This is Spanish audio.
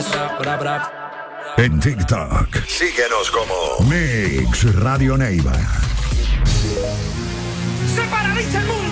En TikTok, síguenos como Mix Radio Neiva. ¡Se paraliza el mundo!